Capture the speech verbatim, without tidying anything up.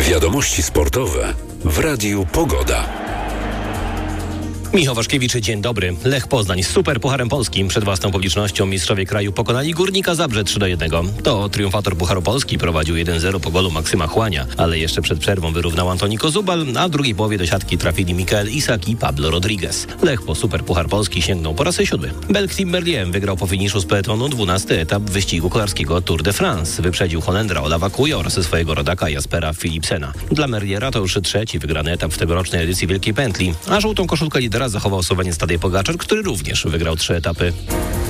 Wiadomości sportowe w Radiu Pogoda. Michał Waszkiewicz, dzień dobry. Lech Poznań z Super Pucharem Polskim przed własną publicznością mistrzowie kraju pokonali Górnika Zabrze trzy do jednego. To triumfator Pucharu Polski prowadził jeden zero po golu Maksyma Chłania, ale jeszcze przed przerwą wyrównał Antoni Kozubal, a w drugiej połowie do siatki trafili Mikael Isak i Pablo Rodriguez. Lech po Super Puchar Polski sięgnął po raz siódmy. Belg Tim Merlier wygrał po finiszu z peletonu dwunasty etap wyścigu kolarskiego Tour de France. Wyprzedził Holendra Olawa Kuja oraz swojego rodaka Jaspera Philipsena. Dla Merliera to już trzeci wygrany etap w tegorocznej edycji Wielkiej Pętli, a żółtą koszulkę lidera zachował Słoweniec Tadej Pogaczar, który również wygrał trzy etapy.